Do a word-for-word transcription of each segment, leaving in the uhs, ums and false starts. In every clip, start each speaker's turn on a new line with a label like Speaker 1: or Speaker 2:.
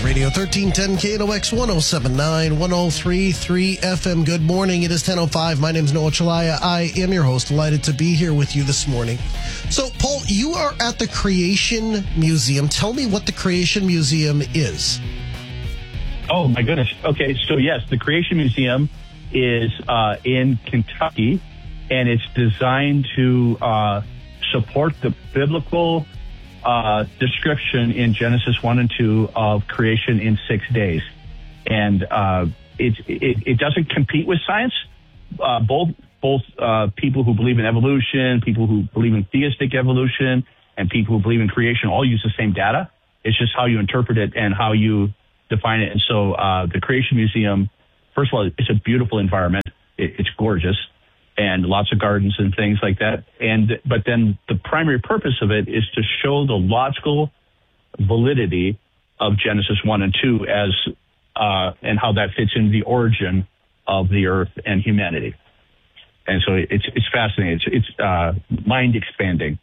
Speaker 1: News Radio thirteen ten K N O X one oh seven point nine, one oh three point three F M. Good morning. It is ten oh five. My name is Noah Chalaya. I am your host. Delighted to be here with you this morning. So, Paul, you are at the Creation Museum. Tell me what the Creation Museum is.
Speaker 2: Oh, my goodness. Okay, so yes, the Creation Museum is uh, in Kentucky, and it's designed to uh, support the biblical uh, description in Genesis one and two of creation in six days. And uh, it, it, it doesn't compete with science. Uh, both both uh, people who believe in evolution, people who believe in theistic evolution, and people who believe in creation all use the same data. It's just how you interpret it and how you define it. And so uh, the Creation Museum, first of all, it's a beautiful environment. It, it's gorgeous, and lots of gardens and things like that. And but then the primary purpose of it is to show the logical validity of Genesis one and two as uh, and how that fits into the origin of the earth and humanity. And so it's it's fascinating. It's it's uh, mind expanding.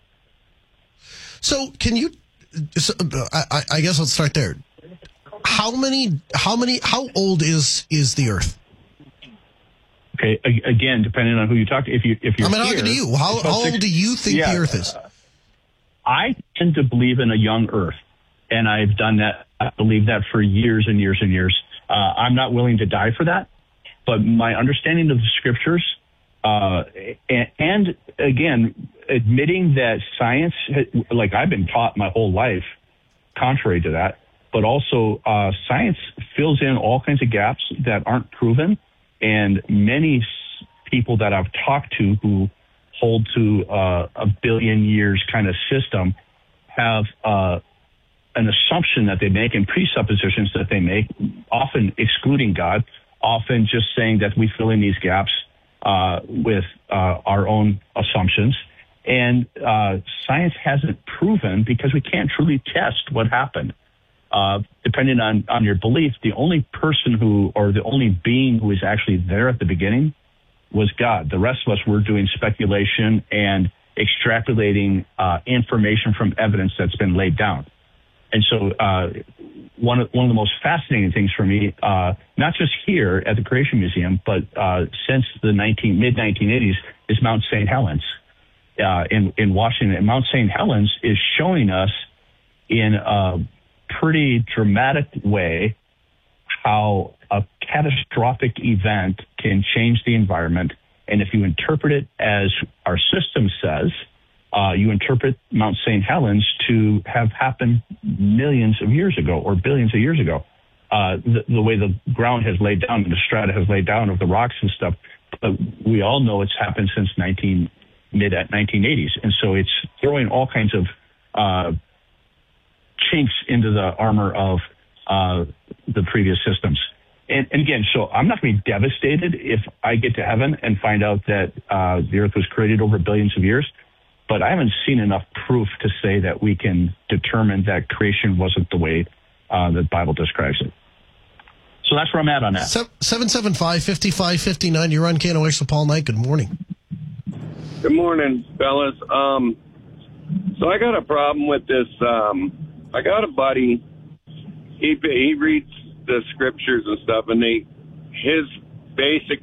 Speaker 1: So can you? So, I, I guess let's start there. How many? How many? How old is is the Earth?
Speaker 2: Okay, again, depending on who you talk to. If you if you're
Speaker 1: I'm talking
Speaker 2: here,
Speaker 1: to you. How, how old do you think
Speaker 2: yeah,
Speaker 1: the Earth is?
Speaker 2: Uh, I tend to believe in a young Earth, and I've done that. I believe that for years and years and years. Uh, I'm not willing to die for that, but my understanding of the scriptures, uh, and, and again, admitting that science, like I've been taught my whole life, contrary to that, but also uh, science fills in all kinds of gaps that aren't proven. And many people that I've talked to who hold to uh, a billion years kind of system have uh, an assumption that they make and presuppositions that they make, often excluding God, often just saying that we fill in these gaps uh, with uh, our own assumptions. And uh, science hasn't proven, because we can't truly test what happened. Uh, depending on, on your belief, the only person who, or the only being who was actually there at the beginning was God. The rest of us were doing speculation and extrapolating uh, information from evidence that's been laid down. And so uh, one, of, one of the most fascinating things for me, uh, not just here at the Creation Museum, but uh, since the nineteen, mid nineteen eighties, is Mount Saint Helens uh, in, in Washington. And Mount Saint Helens is showing us in a pretty dramatic way how a catastrophic event can change the environment. And if you interpret it as our system says, uh, you interpret Mount Saint Helens to have happened millions of years ago or billions of years ago. Uh, the, the way the ground has laid down and the strata has laid down of the rocks and stuff, but we all know it's happened since nineteen mid nineteen eighties. And so it's throwing all kinds of uh, chinks into the armor of uh, the previous systems. And, and again, so I'm not going to be devastated if I get to heaven and find out that uh, the earth was created over billions of years, but I haven't seen enough proof to say that we can determine that creation wasn't the way uh, the Bible describes it. So that's where I'm at on that.
Speaker 1: seven seven five, five five five nine, you're on K N O X with Paul Knight. Good morning.
Speaker 3: Good morning, fellas. Um, so I got a problem with this. Um, I got a buddy, he he reads the scriptures and stuff, and they, his basic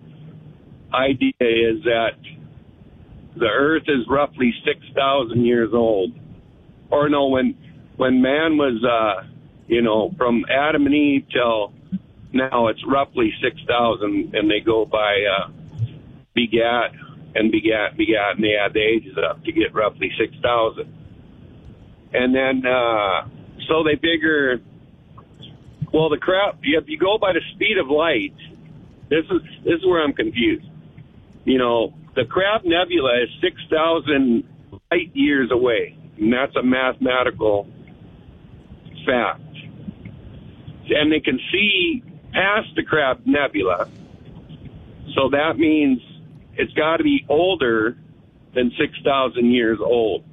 Speaker 3: idea is that the earth is roughly six thousand years old. Or no, when when man was, uh, you know, from Adam and Eve till now, it's roughly six thousand, and they go by uh, begat and begat, begat, and they add the ages up to get roughly six thousand. And then, uh, so they figure, well, the crap, if you go by the speed of light, this is this is where I'm confused. You know, the Crab Nebula is six thousand light years away, and that's a mathematical fact. And they can see past the Crab Nebula, so that means it's got to be older than six thousand years old.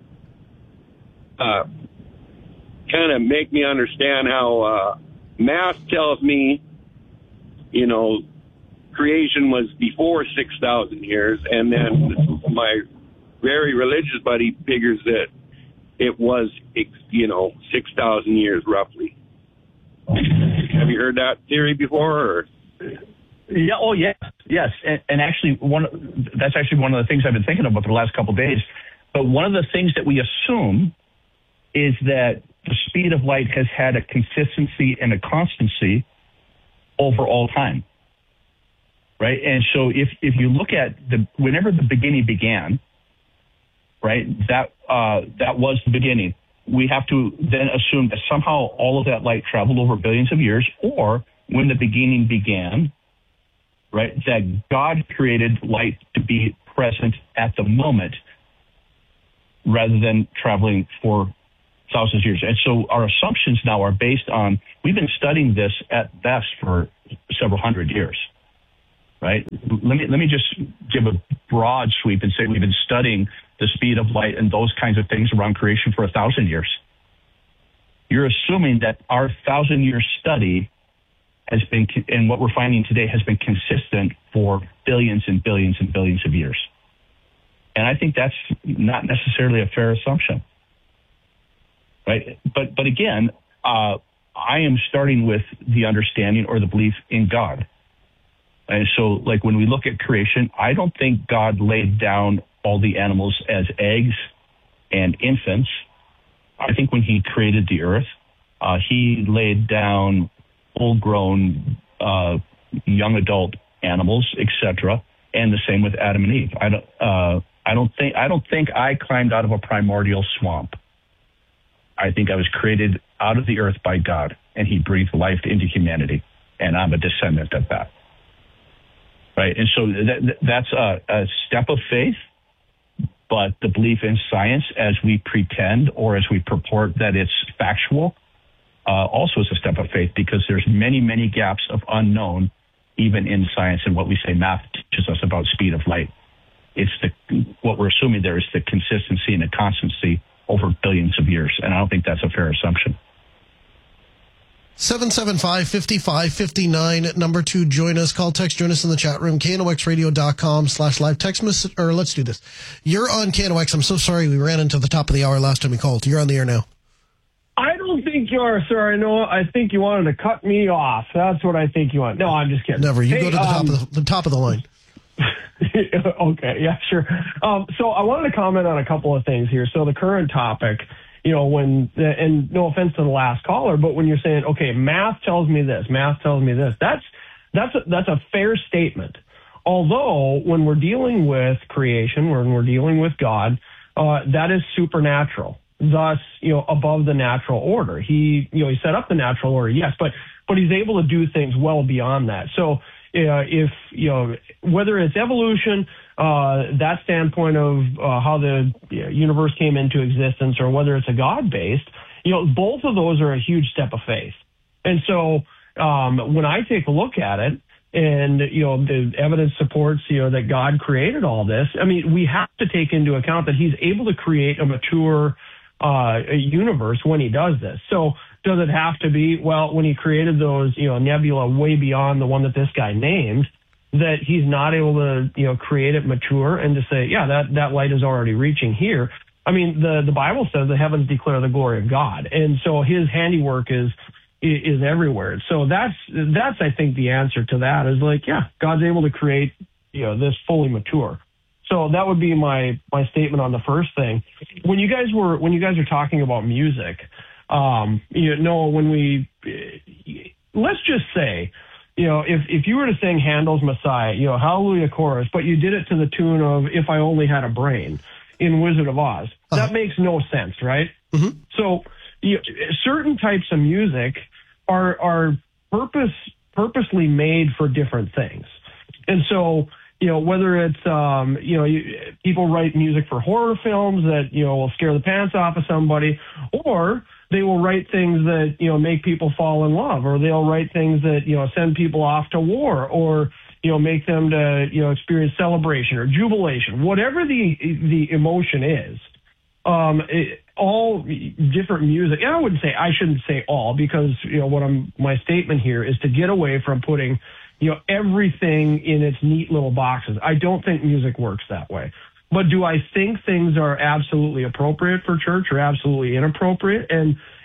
Speaker 3: Uh, kind of make me understand how uh, math tells me, you know, creation was before six thousand years, and then my very religious buddy figures that it was, you know, six thousand years roughly. Have you heard that theory before? Or?
Speaker 2: Yeah. Oh, yes. Yes. And, and actually, one that's actually one of the things I've been thinking about the last couple of days. But one of the things that we assume is that the speed of light has had a consistency and a constancy over all time. Right. And so if, if you look at the, whenever the beginning began, right, that, uh, that was the beginning. We have to then assume that somehow all of that light traveled over billions of years, or when the beginning began, right, that God created light to be present at the moment rather than traveling for thousands of years. And so our assumptions now are based on, we've been studying this at best for several hundred years. Right. Let me let me just give a broad sweep and say we've been studying the speed of light and those kinds of things around creation for a thousand years. You're assuming that our thousand year study has been, and what we're finding today has been consistent for billions and billions and billions of years. And I think that's not necessarily a fair assumption. Right. But but again, uh, I am starting with the understanding or the belief in God. And so, like, when we look at creation, I don't think God laid down all the animals as eggs and infants. I think when he created the earth, uh, he laid down full-grown, uh, young adult animals, et cetera, and the same with Adam and Eve. I don't, uh, I don't think, I don't think I climbed out of a primordial swamp. I think I was created out of the earth by God, and he breathed life into humanity, and I'm a descendant of that. Right. And so that, that's a, a step of faith, but the belief in science as we pretend or as we purport that it's factual uh, also is a step of faith, because there's many, many gaps of unknown, even in science, and what we say math teaches us about speed of light. It's the, what we're assuming there is the consistency and the constancy over billions of years. And I don't think that's a fair assumption.
Speaker 1: seven seven five, five five five nine, number two, join us, call, text, join us in the chat room, K N O X radio dot com slash live, text message, or let's do this. You're on K N O X. I'm so sorry we ran into the top of the hour last time we called. You're on the air now.
Speaker 4: I don't think you are, sir. I know. I think you wanted to cut me off. That's what I think you want. No, I'm just kidding.
Speaker 1: Never. You
Speaker 4: hey,
Speaker 1: go to the,
Speaker 4: um,
Speaker 1: top of the, the top of the line.
Speaker 4: Okay, yeah, sure. Um, so I wanted to comment on a couple of things here. So the current topic, you know, when, and no offense to the last caller, but when you're saying, okay, math tells me this, math tells me this, that's, that's, a, that's a fair statement. Although when we're dealing with creation, when we're dealing with God, uh, that is supernatural, thus, you know, above the natural order. He, you know, he set up the natural order, yes, but, but he's able to do things well beyond that. So, uh, if, you know, whether it's evolution, Uh, that standpoint of uh, how the you know, universe came into existence, or whether it's a God-based, you know, both of those are a huge step of faith. And so um, when I take a look at it, and, you know, the evidence supports, you know, that God created all this, I mean, we have to take into account that he's able to create a mature uh, universe when he does this. So does it have to be, well, when he created those, you know, nebula way beyond the one that this guy named, that he's not able to, you know, create it mature and to say, yeah, that, that light is already reaching here. I mean, the, the Bible says the heavens declare the glory of God. And so his handiwork is, is everywhere. So that's, that's, I think the answer to that is like, yeah, God's able to create, you know, this fully mature. So that would be my, my statement on the first thing. When you guys were, when you guys are talking about music, um, you know, when we, let's just say, you know, if, if you were to sing Handel's Messiah, you know, Hallelujah chorus, but you did it to the tune of If I Only Had a Brain in Wizard of Oz, uh-huh. that makes no sense, right? Mm-hmm. So you know, certain types of music are, are purpose, purposely made for different things. And so, you know, whether it's, um, you know, you, people write music for horror films that, you know, will scare the pants off of somebody, or they will write things that, you know, make people fall in love, or they'll write things that, you know, send people off to war, or, you know, make them to, you know, experience celebration or jubilation, whatever the, the emotion is. Um, it, all different music, and I wouldn't say, I shouldn't say all, because, you know, what I'm, my statement here is to get away from putting, you know, everything in its neat little boxes. I don't think music works that way. But do I think things are absolutely appropriate for church or absolutely inappropriate? And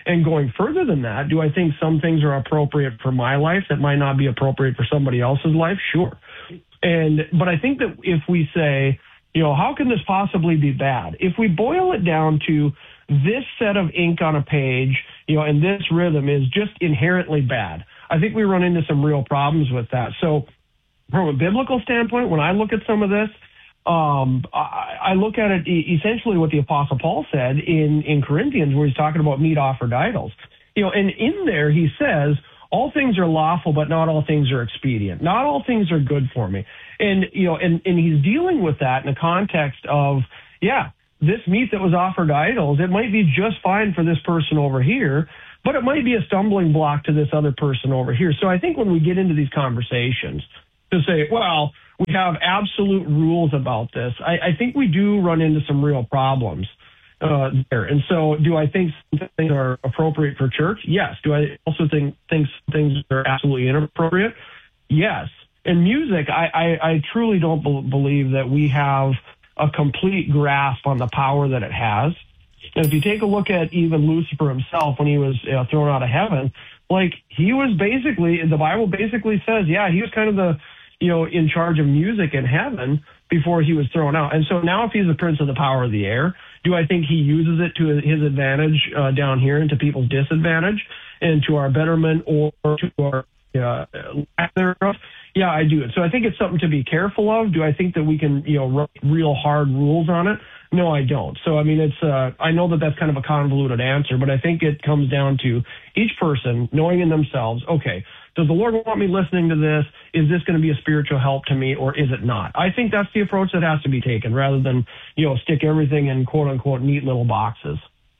Speaker 4: And going further than that, do I think some things are appropriate for my life that might not be appropriate for somebody else's life? Sure. And, but I think that if we say, you know, how can this possibly be bad? If we boil it down to this set of ink on a page, you know, and this rhythm is just inherently bad, I think we run into some real problems with that. So from a biblical standpoint, when I look at some of this, um, I, I look at it e- essentially what the Apostle Paul said in, in Corinthians, where he's talking about meat offered to idols. You know, and in there he says, all things are lawful, but not all things are expedient. Not all things are good for me. And, you know, and, and he's dealing with that in the context of, yeah, this meat that was offered to idols, it might be just fine for this person over here, but it might be a stumbling block to this other person over here. So I think when we get into these conversations to say, well, we have absolute rules about this, I, I think we do run into some real problems uh, there. And so do I think some things are appropriate for church? Yes. Do I also think, think things are absolutely inappropriate? Yes. In music, I, I, I truly don't be- believe that we have a complete grasp on the power that it has. And if you take a look at even Lucifer himself when he was uh, thrown out of heaven, like he was basically, the Bible basically says, yeah, he was kind of the, you know, in charge of music in heaven before he was thrown out. And so now if he's the prince of the power of the air, do I think he uses it to his advantage uh, down here and to people's disadvantage and to our betterment or to our uh, lack thereof? Yeah, I do. So I think it's something to be careful of. Do I think that we can, you know, write real hard rules on it? No, I don't. So, I mean, it's, uh, I know that that's kind of a convoluted answer, but I think it comes down to each person knowing in themselves, okay, does the Lord want me listening to this? Is this going to be a spiritual help to me or is it not? I think that's the approach that has to be taken rather than, you know, stick everything in quote unquote neat little boxes.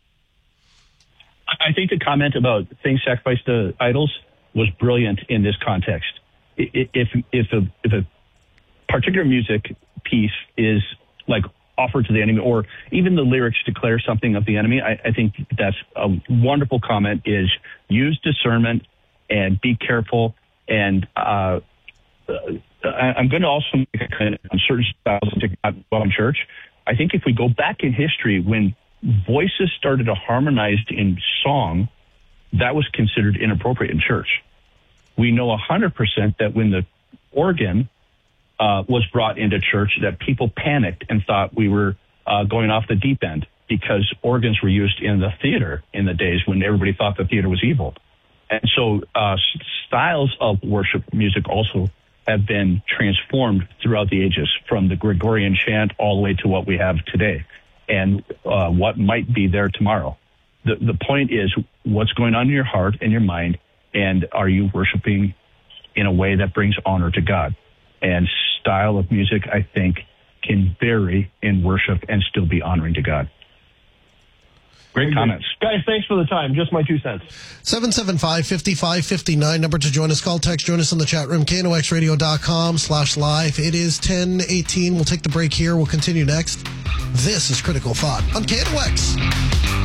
Speaker 2: I think the comment about things sacrificed to idols was brilliant in this context. If if a if a particular music piece is like offered to the enemy, or even the lyrics declare something of the enemy, I, I think that's a wonderful comment. Is use discernment and be careful. And uh, I, I'm going to also make a comment on certain styles in church. I think if we go back in history, when voices started to harmonize in song, that was considered inappropriate in church. We know one hundred percent that when the organ uh, was brought into church, that people panicked and thought we were uh, going off the deep end because organs were used in the theater in the days when everybody thought the theater was evil. And so uh, styles of worship music also have been transformed throughout the ages, from the Gregorian chant all the way to what we have today and uh, what might be there tomorrow. The, the point is what's going on in your heart and your mind. And are you worshiping in a way that brings honor to God? And style of music, I think, can vary in worship and still be honoring to God. Great comments.
Speaker 4: Guys, thanks for the time. Just my two cents.
Speaker 1: seven seven five, five five five nine, number to join us. Call, text, join us in the chat room, K N O X radio dot com slash live. It is ten eighteen. We'll take the break here. We'll continue next. This is Critical Thought on K N O X.